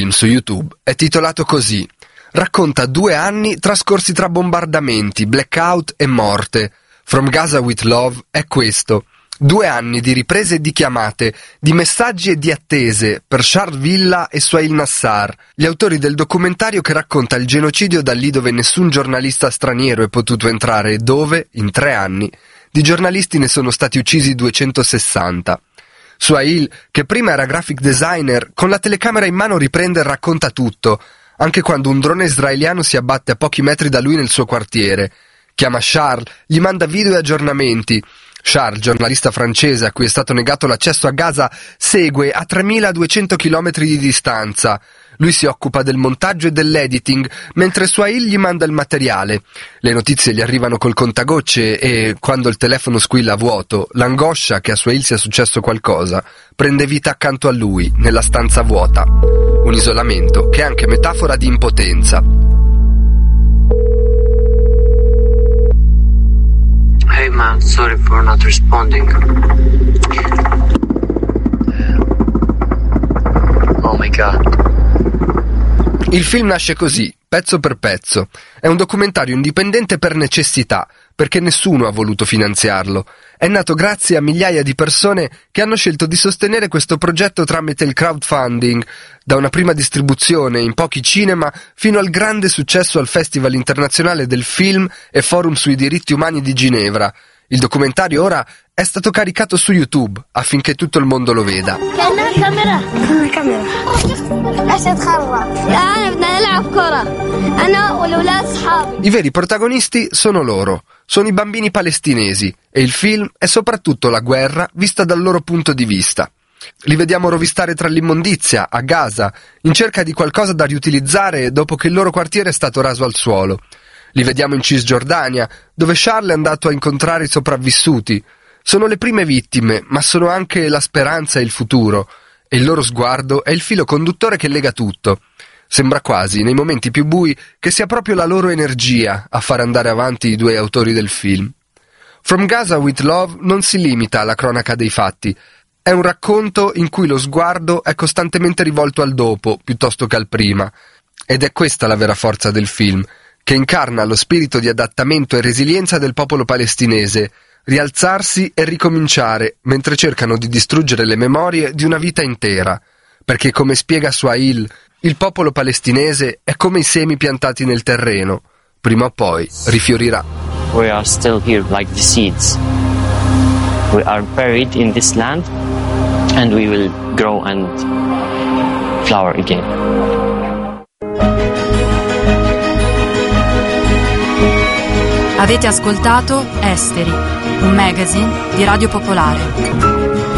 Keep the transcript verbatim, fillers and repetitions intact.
film su YouTube, è titolato così. Racconta due anni trascorsi tra bombardamenti, blackout e morte. From Gaza with Love è questo. Due anni di riprese e di chiamate, di messaggi e di attese per Charles Villa e Suhail Nassar, gli autori del documentario che racconta il genocidio da lì dove nessun giornalista straniero è potuto entrare e dove, in tre anni, di giornalisti ne sono stati uccisi duecentosessanta. Suhail, che prima era graphic designer, con la telecamera in mano riprende e racconta tutto, anche quando un drone israeliano si abbatte a pochi metri da lui nel suo quartiere. Chiama Charles, gli manda video e aggiornamenti. Charles, giornalista francese a cui è stato negato l'accesso a Gaza, segue a tremiladuecento chilometri di distanza. Lui si occupa del montaggio e dell'editing, mentre Suhail gli manda il materiale. Le notizie gli arrivano col contagocce e, quando il telefono squilla a vuoto, l'angoscia che a Suhail sia successo qualcosa prende vita accanto a lui, nella stanza vuota. Un isolamento che è anche metafora di impotenza. Hey man, sorry for not responding. Oh my god. Il film nasce così, pezzo per pezzo. È un documentario indipendente per necessità, perché nessuno ha voluto finanziarlo. È nato grazie a migliaia di persone che hanno scelto di sostenere questo progetto tramite il crowdfunding, da una prima distribuzione in pochi cinema fino al grande successo al Festival internazionale del film e Forum sui diritti umani di Ginevra. Il documentario ora è stato caricato su YouTube affinché tutto il mondo lo veda. I veri protagonisti sono loro, sono i bambini palestinesi e il film è soprattutto la guerra vista dal loro punto di vista. Li vediamo rovistare tra l'immondizia, a Gaza, in cerca di qualcosa da riutilizzare dopo che il loro quartiere è stato raso al suolo. Li vediamo in Cisgiordania, dove Charles è andato a incontrare i sopravvissuti. Sono le prime vittime, ma sono anche la speranza e il futuro, e il loro sguardo è il filo conduttore che lega tutto. Sembra quasi, nei momenti più bui, che sia proprio la loro energia a fare andare avanti i due autori del film. From Gaza with Love non si limita alla cronaca dei fatti. È un racconto in cui lo sguardo è costantemente rivolto al dopo, piuttosto che al prima. Ed è questa la vera forza del film, che incarna lo spirito di adattamento e resilienza del popolo palestinese, rialzarsi e ricominciare, mentre cercano di distruggere le memorie di una vita intera. Perché, come spiega Suhail, il popolo palestinese è come i semi piantati nel terreno. Prima o poi rifiorirà. We are still here like the seeds. We are buried in this land and we will grow and flower again. Avete ascoltato Esteri, un magazine di Radio Popolare.